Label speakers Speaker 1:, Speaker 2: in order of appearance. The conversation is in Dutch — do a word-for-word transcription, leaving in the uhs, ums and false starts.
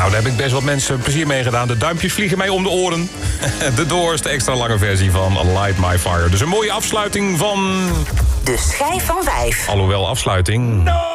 Speaker 1: Nou, daar heb ik best wat mensen plezier mee gedaan. De duimpjes vliegen mij om de oren. The Doors, de extra lange versie van Light My Fire. Dus een mooie afsluiting van...
Speaker 2: De schijf van vijf.
Speaker 1: Alhoewel afsluiting... No!